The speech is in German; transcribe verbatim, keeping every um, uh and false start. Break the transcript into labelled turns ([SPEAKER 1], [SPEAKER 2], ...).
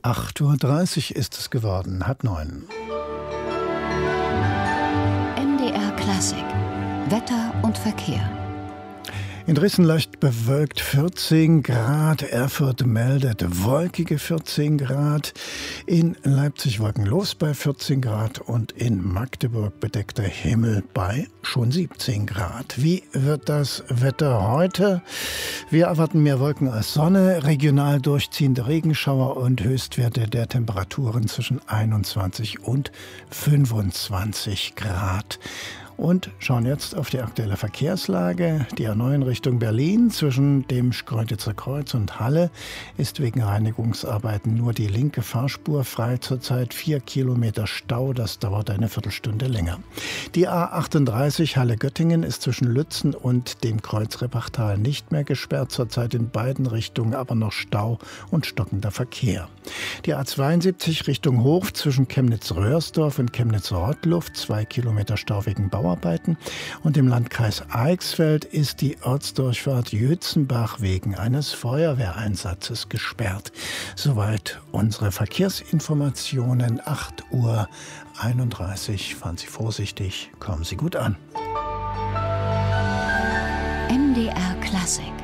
[SPEAKER 1] acht Uhr dreißig ist es geworden, halb neun.
[SPEAKER 2] M D R Klassik. Wetter und Verkehr.
[SPEAKER 1] In Dresden leicht bewölkt vierzehn Grad, Erfurt meldet wolkige vierzehn Grad, in Leipzig wolkenlos bei vierzehn Grad und in Magdeburg bedeckter Himmel bei schon siebzehn Grad. Wie wird das Wetter heute? Wir erwarten mehr Wolken als Sonne, regional durchziehende Regenschauer und Höchstwerte der Temperaturen zwischen einundzwanzig und fünfundzwanzig Grad. Und schauen jetzt auf die aktuelle Verkehrslage. Die A neun Richtung Berlin zwischen dem Schkeuditzer Kreuz und Halle ist wegen Reinigungsarbeiten nur die linke Fahrspur frei. Zurzeit vier Kilometer Stau, das dauert eine Viertelstunde länger. Die A achtunddreißig Halle-Göttingen ist zwischen Lützen und dem Kreuz Reppachtal nicht mehr gesperrt. Zurzeit in beiden Richtungen aber noch Stau und stockender Verkehr. Die A zweiundsiebzig Richtung Hof zwischen Chemnitz-Röhrsdorf und Chemnitz-Rottluft, zwei Kilometer Stau wegen Bauarbeiten. Und im Landkreis Eichsfeld ist die Ortsdurchfahrt Jützenbach wegen eines Feuerwehreinsatzes gesperrt. Soweit unsere Verkehrsinformationen. acht Uhr einunddreißig. Fahren Sie vorsichtig, kommen Sie gut an.
[SPEAKER 2] M D R Klassik.